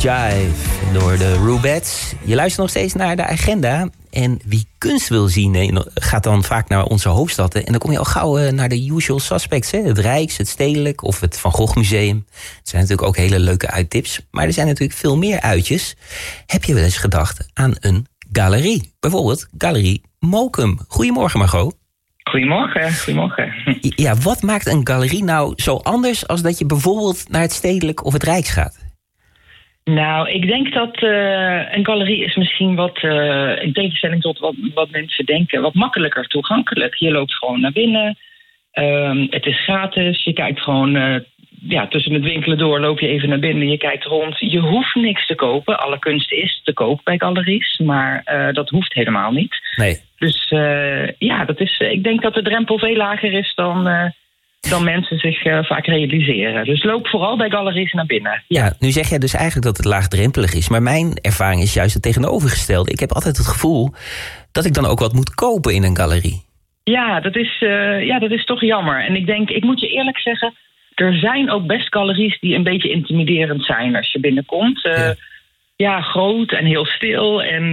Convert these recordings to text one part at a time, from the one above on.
Jive door de Rubettes. Je luistert nog steeds naar de agenda. En wie kunst wil zien, gaat dan vaak naar onze hoofdstad. En dan kom je al gauw naar de usual suspects. Hè? Het Rijks, het Stedelijk of het Van Gogh Museum. Het zijn natuurlijk ook hele leuke uittips. Maar er zijn natuurlijk veel meer uitjes. Heb je wel eens gedacht aan een galerie? Bijvoorbeeld Galerie Mokum. Goedemorgen, Margot. Goedemorgen. Ja, wat maakt een galerie nou zo anders als dat je bijvoorbeeld naar het Stedelijk of het Rijks gaat? Nou, ik denk dat een galerie is misschien wat, in tegenstelling tot wat mensen denken, wat makkelijker toegankelijk. Je loopt gewoon naar binnen. Het is gratis. Je kijkt gewoon tussen het winkelen door, loop je even naar binnen. Je kijkt rond. Je hoeft niks te kopen. Alle kunst is te koop bij galeries, maar dat hoeft helemaal niet. Nee. Dus dat is. Ik denk dat de drempel veel lager is dan mensen zich vaak realiseren. Dus loop vooral bij galeries naar binnen. Ja, nu zeg jij dus eigenlijk dat het laagdrempelig is. Maar mijn ervaring is juist het tegenovergestelde. Ik heb altijd het gevoel dat ik dan ook wat moet kopen in een galerie. Ja, dat is toch jammer. En ik moet je eerlijk zeggen, er zijn ook best galeries die een beetje intimiderend zijn als je binnenkomt. Ja, groot en heel stil. En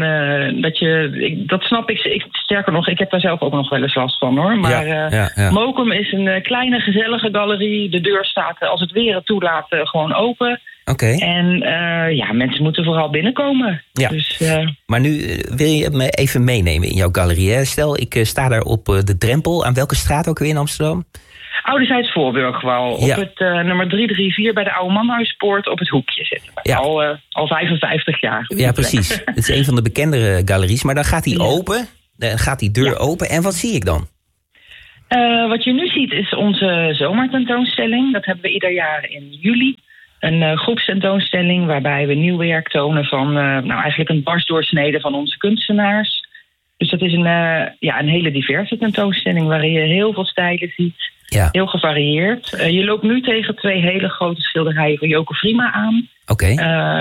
dat snap ik. Sterker nog, ik heb daar zelf ook nog wel eens last van, hoor. Maar Mokum is een kleine, gezellige galerie. De deur staat, als het weer het toelaat, gewoon open. Oké. En mensen moeten vooral binnenkomen. Ja. Dus, maar nu wil je me even meenemen in jouw galerie. Hè? Stel, ik sta daar op de drempel. Aan welke straat ook weer in Amsterdam? Ouderzijds Voorburgwal. Ja. Op het nummer 334 bij de Oude Mannenhuispoort op het hoekje zitten. Ja. Al 55 jaar. Ja, precies. Het is een van de bekendere galeries. Maar dan gaat die open. Dan gaat die deur open. En wat zie ik dan? Wat je nu ziet is onze zomertentoonstelling. Dat hebben we ieder jaar in juli. Een groepstentoonstelling waarbij we nieuw werk tonen van eigenlijk een dwarsdoorsnede van onze kunstenaars. Dus dat is een hele diverse tentoonstelling waarin je heel veel stijlen ziet. Ja. Heel gevarieerd. Je loopt nu tegen 2 hele grote schilderijen van Joke Frima aan. Oké.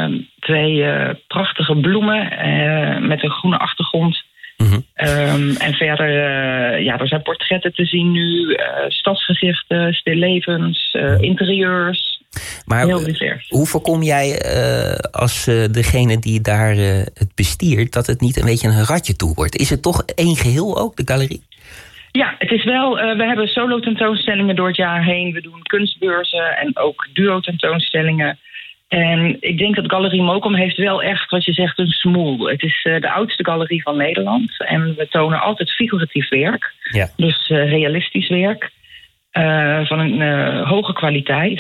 2 prachtige bloemen met een groene achtergrond. Mm-hmm. En verder, er zijn portretten te zien nu. Stadsgezichten, stillevens, interieurs. Maar heel divers. Hoe voorkom jij als degene die daar het bestiert dat het niet een beetje een ratje toe wordt? Is het toch één geheel ook, de galerie? Ja, het is wel. We hebben solo-tentoonstellingen door het jaar heen. We doen kunstbeurzen en ook duo-tentoonstellingen. En ik denk dat Galerie Mokum heeft wel echt, wat je zegt, een smoel. Het is de oudste galerie van Nederland. En we tonen altijd figuratief werk. Ja. Dus realistisch werk. Van een hoge kwaliteit.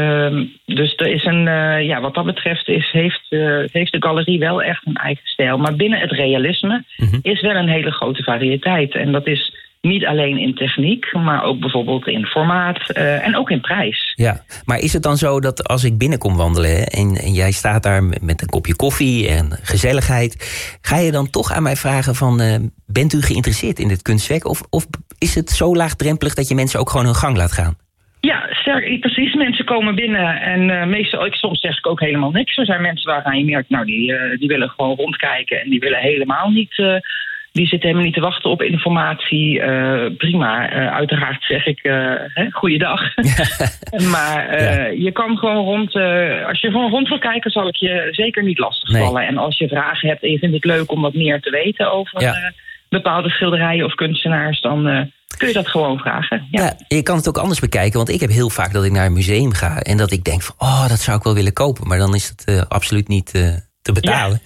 Dus er is wat dat betreft heeft de galerie wel echt een eigen stijl. Maar binnen het realisme is wel een hele grote variëteit. En dat is niet alleen in techniek, maar ook bijvoorbeeld in formaat en ook in prijs. Ja, maar is het dan zo dat als ik binnenkom wandelen hè, en jij staat daar met een kopje koffie en gezelligheid, ga je dan toch aan mij vragen van bent u geïnteresseerd in dit kunstwerk? Of is het zo laagdrempelig dat je mensen ook gewoon hun gang laat gaan? Ja, sterk, precies. Mensen komen binnen en meestal, soms zeg ik ook helemaal niks. Er zijn mensen waaraan je merkt, die willen gewoon rondkijken en die willen helemaal niet. Die zitten helemaal niet te wachten op informatie. Prima, uiteraard zeg ik goeiedag. Maar je kan gewoon rond. Als je gewoon rond wil kijken, zal ik je zeker niet lastigvallen. En als je vragen hebt en je vindt het leuk om wat meer te weten over bepaalde schilderijen of kunstenaars, dan kun je dat gewoon vragen. Ja, je kan het ook anders bekijken, want ik heb heel vaak dat ik naar een museum ga en dat ik denk van, dat zou ik wel willen kopen. Maar dan is het absoluut niet te betalen.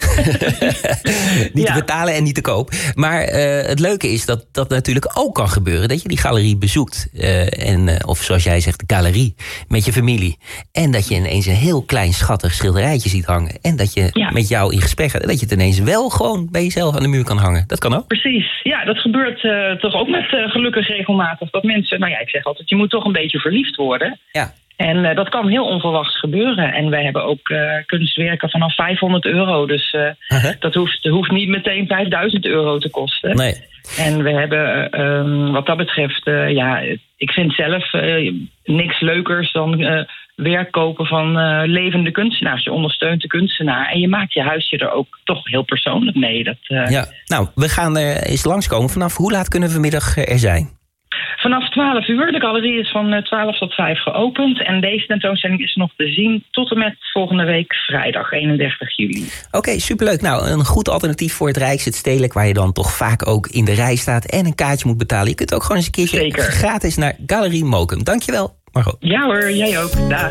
Ja. Niet te betalen en niet te koop. Maar het leuke is dat dat natuurlijk ook kan gebeuren. Dat je die galerie bezoekt. Of zoals jij zegt, de galerie. Met je familie. En dat je ineens een heel klein schattig schilderijtje ziet hangen. En dat je met jou in gesprek gaat. En dat je het ineens wel gewoon bij jezelf aan de muur kan hangen. Dat kan ook. Precies. Ja, dat gebeurt toch ook met gelukkig regelmatig. Dat mensen, ik zeg altijd, je moet toch een beetje verliefd worden. Ja. En dat kan heel onverwachts gebeuren. En wij hebben ook kunstwerken vanaf €500. Dus dat hoeft niet meteen €5000 te kosten. Nee. En we hebben, wat dat betreft, ik vind zelf niks leukers dan werk kopen van levende kunstenaars. Je ondersteunt de kunstenaar en je maakt je huisje er ook toch heel persoonlijk mee. Ja, nou, we gaan er eens langskomen. Vanaf hoe laat kunnen we vanmiddag er zijn? Vanaf 12 uur. De galerie is van 12 tot 5 geopend. En deze tentoonstelling is nog te zien tot en met volgende week vrijdag, 31 juli. Oké, superleuk. Nou, een goed alternatief voor het Rijks, het Stedelijk, waar je dan toch vaak ook in de rij staat en een kaartje moet betalen. Je kunt ook gewoon eens een keertje gratis naar Galerie Mokum. Dankjewel, Margot. Ja hoor, jij ook. Dag.